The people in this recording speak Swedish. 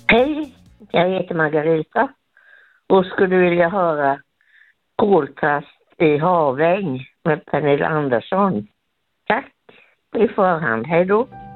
Hej, jag heter Margareta och skulle vilja höra koltrast i Haväng med Pernilla Andersson. Tack i förhand, hej då.